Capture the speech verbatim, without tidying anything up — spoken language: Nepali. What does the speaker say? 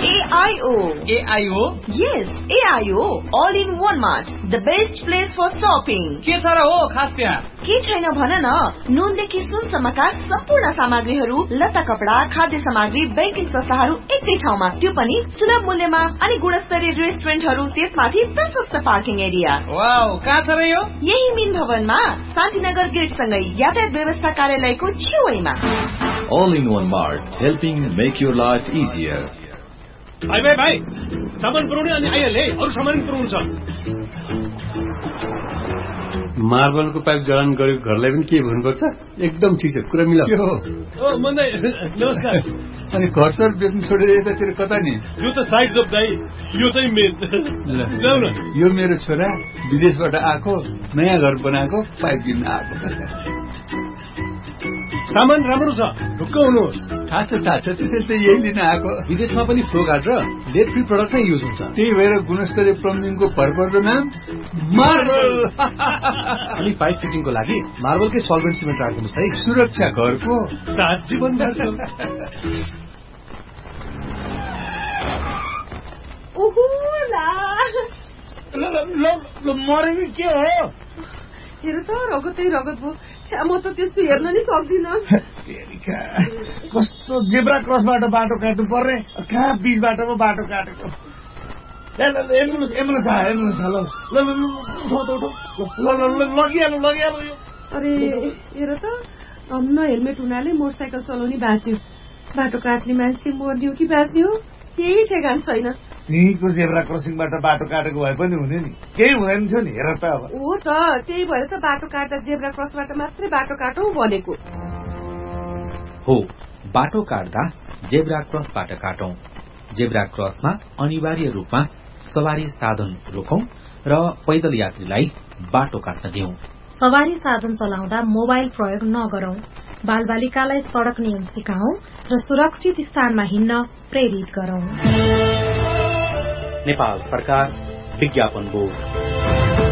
A I O. A I O? Yes, A I O. All in one mart. The best place for shopping. के छ र हो खास त्यहाँ? के छैन भन न। नुनदेखि सुनसम्मका सम्पूर्ण सामग्रीहरू, लत्ता कपडा, खाद्य सामग्री, बैंकिङ संस्थाहरू एकै ठाउँमा, त्यो पनि सुलभ मूल्यमा। अनि गुणस्तरीय रेस्टुरेन्टहरू, त्यसमाथि प्रशस्त पार्किङ एरिया। वाउ, कहाँ छ र यो? यही मिन भवनमा शान्तिनगर गेट सँगै यातायात व्यवस्था कार्यालयको छेउमा। All in one mart, helping make your life easier. भाइ भाइ भाइ, सामान पुर्याउने अनि आइहाले, अरू सामान पुर्याउनु छ। मार्बलको पाइप जडान गरेको घरलाई पनि के भन्नुपर्छ? एकदम ठिक छ, कुरा मिला। ओ मन्दै, नमस्कार। अनि घर सर बेच्नु छोडेर यतातिर कता नि? यो त साइड जब दाइ, यो चाहिँ मेन। जाऊ न। यो मेरो छोरा विदेशबाट आएको, नयाँ घर बनाएको, पाइप दिन आएको। सामान राम्रो छ, ढुक्क हुनुहोस्। थाहा छ थाहा छ, त्यसैले त यही लिन आएको। विदेशमा पनि फ्लो गार्ड र लेड फ्री प्रडक्ट नै युज हुन्छ। त्यही भएर गुणस्तरीय प्लम्बिङको भरपर्दो नाम मार्बल। अनि पाइप फिटिङको लागि मार्बलकै सल्भेन्ट सिमेन्ट राख्नुहोस् है। सुरक्षा घरको सात जीवन मरेको के हो? हेर त रगतै रगत भयो। म त त्यस्तो हेर्न नि सक्दिन। कस्तो जेब्रा क्रसबाट बाटो काट्नु पर्ने, कहाँ बीच बाटोमा बाटो काटेको। एम्बुलेन्स एम्बुलेन्स आयो, एम्बुलेन्स ल लगिहाल्नु लगिहाल्नु यो। अरे हेर त, न हेलमेट हुनाले मोटरसाइकल चलाउने बाँच्यो। बाटो काट्ने मान्छे मर्ने हो कि बाँच्ने हो केही ठेगान छैन। यहीँको जेब्रा क्रसिङबाट बाटो काटेको भए पनि हुने नि, केही हुँदैन थियो नि। हेर त अब हो त, त्यही भएर त बाटो काट्दा जेब्रा क्रसबाट मात्रै बाटो काटौँ भनेको हो। बाटो काट्दा जेब्रा क्रसबाट काटौं। जेब्रा क्रसमा अनिवार्य रूपमा सवारी साधन रोकौं र पैदल यात्रीलाई बाटो काट्न दिउँ। सवारी साधन चलाउँदा मोबाइल प्रयोग नगरौं। बालबालिकालाई सड़क नियम सिकाउँ र सुरक्षित स्थानमा हिँड्न प्रेरित गरौं। नेपाल सरकार विज्ञापन बोर्ड।